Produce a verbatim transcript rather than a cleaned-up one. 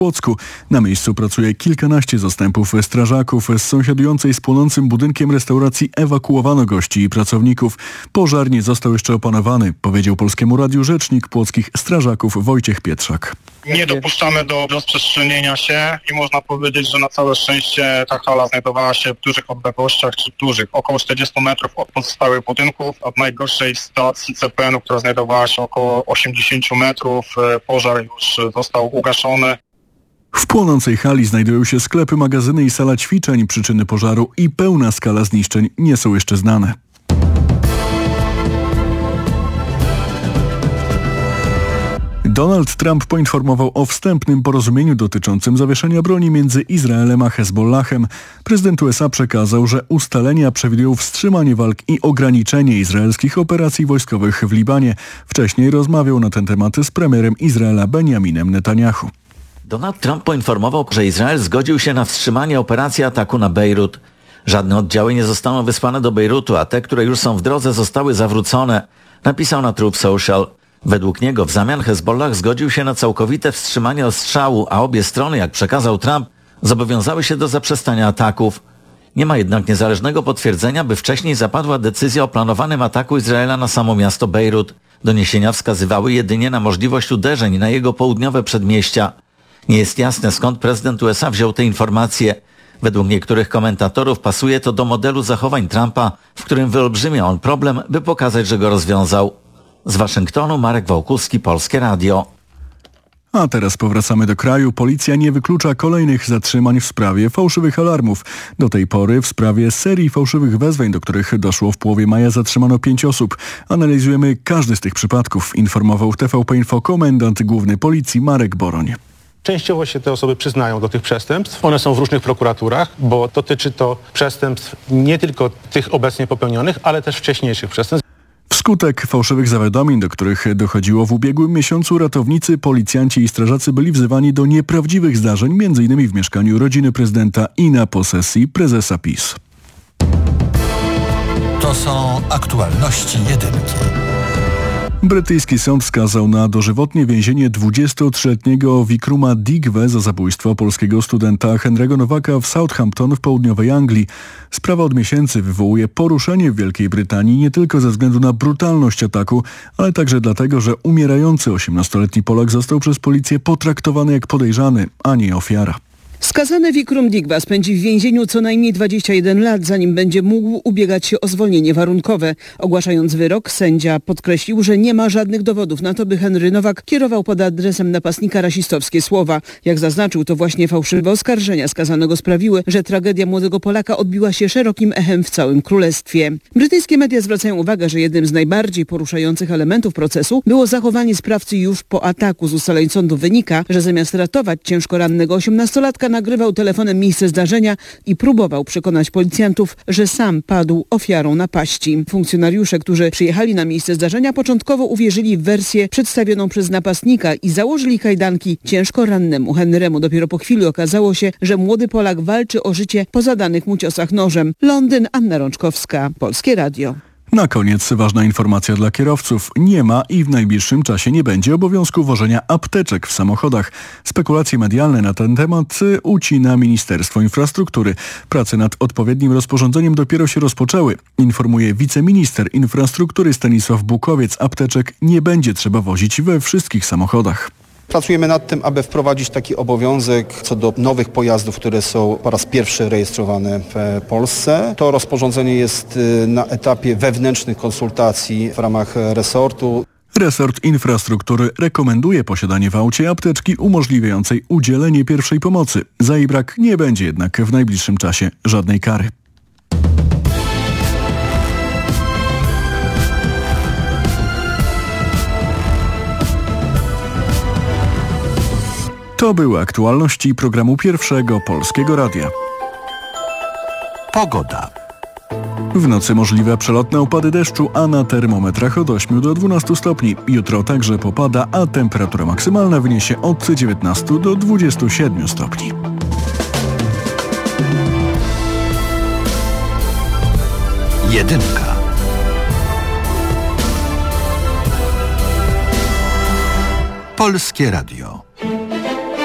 Płocku. Na miejscu pracuje kilkanaście zastępów strażaków. Z sąsiadującej z płonącym budynkiem restauracji ewakuowano gości i pracowników. Pożar nie został jeszcze opanowany, powiedział Polskiemu Radiu rzecznik płockich strażaków Wojciech Pietrzak. Nie dopuszczamy do rozprzestrzenienia się i można powiedzieć, że na całe szczęście ta hala znajdowała się w dużych odległościach, czy dużych, około czterdziestu metrów od pozostałych budynków. Od najgorszej stacji C P N u, która znajdowała się około osiemdziesięciu metrów, pożar już został ugaszony. W płonącej hali znajdują się sklepy, magazyny i sala ćwiczeń. Przyczyny pożaru i pełna skala zniszczeń nie są jeszcze znane. Donald Trump poinformował o wstępnym porozumieniu dotyczącym zawieszenia broni między Izraelem a Hezbollahem. Prezydent U S A przekazał, że ustalenia przewidują wstrzymanie walk i ograniczenie izraelskich operacji wojskowych w Libanie. Wcześniej rozmawiał na ten temat z premierem Izraela Benjaminem Netanyahu. Donald Trump poinformował, że Izrael zgodził się na wstrzymanie operacji ataku na Bejrut. Żadne oddziały nie zostaną wysłane do Bejrutu, a te, które już są w drodze, zostały zawrócone, napisał na Truth Social. Według niego w zamian Hezbollah zgodził się na całkowite wstrzymanie ostrzału, a obie strony, jak przekazał Trump, zobowiązały się do zaprzestania ataków. Nie ma jednak niezależnego potwierdzenia, by wcześniej zapadła decyzja o planowanym ataku Izraela na samo miasto Bejrut. Doniesienia wskazywały jedynie na możliwość uderzeń na jego południowe przedmieścia. Nie jest jasne, skąd prezydent U S A wziął te informacje. Według niektórych komentatorów pasuje to do modelu zachowań Trumpa, w którym wyolbrzymia on problem, by pokazać, że go rozwiązał. Z Waszyngtonu Marek Wałkuski, Polskie Radio. A teraz powracamy do kraju. Policja nie wyklucza kolejnych zatrzymań w sprawie fałszywych alarmów. Do tej pory w sprawie serii fałszywych wezwań, do których doszło w połowie maja, zatrzymano pięć osób. Analizujemy każdy z tych przypadków, informował T V P Info komendant główny policji Marek Boroń. Częściowo się te osoby przyznają do tych przestępstw. One są w różnych prokuraturach, bo dotyczy to przestępstw nie tylko tych obecnie popełnionych, ale też wcześniejszych przestępstw. Wskutek fałszywych zawiadomień, do których dochodziło w ubiegłym miesiącu, ratownicy, policjanci i strażacy byli wzywani do nieprawdziwych zdarzeń, między innymi w mieszkaniu rodziny prezydenta i na posesji prezesa PiS. To są aktualności jedynki. Brytyjski sąd skazał na dożywotnie więzienie dwudziestotrzyletniego Vikruma Digwe za zabójstwo polskiego studenta Henry'ego Nowaka w Southampton w południowej Anglii. Sprawa od miesięcy wywołuje poruszenie w Wielkiej Brytanii nie tylko ze względu na brutalność ataku, ale także dlatego, że umierający osiemnastoletni Polak został przez policję potraktowany jak podejrzany, a nie ofiara. Skazany Vikrum Digwa spędzi w więzieniu co najmniej dwadzieścia jeden lat, zanim będzie mógł ubiegać się o zwolnienie warunkowe. Ogłaszając wyrok, sędzia podkreślił, że nie ma żadnych dowodów na to, by Henry Nowak kierował pod adresem napastnika rasistowskie słowa. Jak zaznaczył, to właśnie fałszywe oskarżenia skazanego sprawiły, że tragedia młodego Polaka odbiła się szerokim echem w całym królestwie. Brytyjskie media zwracają uwagę, że jednym z najbardziej poruszających elementów procesu było zachowanie sprawcy już po ataku. Z ustaleń sądu wynika, że zamiast ratować ciężko rannego osiemnastolatka, nagrywał telefonem miejsce zdarzenia i próbował przekonać policjantów, że sam padł ofiarą napaści. Funkcjonariusze, którzy przyjechali na miejsce zdarzenia, początkowo uwierzyli w wersję przedstawioną przez napastnika i założyli kajdanki ciężko rannemu Henry'emu. Dopiero po chwili okazało się, że młody Polak walczy o życie po zadanych mu ciosach nożem. Londyn, Anna Rączkowska, Polskie Radio. Na koniec ważna informacja dla kierowców. Nie ma i w najbliższym czasie nie będzie obowiązku wożenia apteczek w samochodach. Spekulacje medialne na ten temat ucina Ministerstwo Infrastruktury. Prace nad odpowiednim rozporządzeniem dopiero się rozpoczęły. Informuje wiceminister infrastruktury Stanisław Bukowiec. Apteczek nie będzie trzeba wozić we wszystkich samochodach. Pracujemy nad tym, aby wprowadzić taki obowiązek co do nowych pojazdów, które są po raz pierwszy rejestrowane w Polsce. To rozporządzenie jest na etapie wewnętrznych konsultacji w ramach resortu. Resort Infrastruktury rekomenduje posiadanie w aucie apteczki umożliwiającej udzielenie pierwszej pomocy. Za jej brak nie będzie jednak w najbliższym czasie żadnej kary. To były aktualności programu Pierwszego Polskiego Radia. Pogoda. W nocy możliwe przelotne opady deszczu, a na termometrach od ośmiu do dwunastu stopni. Jutro także popada, a temperatura maksymalna wyniesie od dziewiętnastu do dwudziestu siedmiu stopni. Jedynka. Polskie Radio.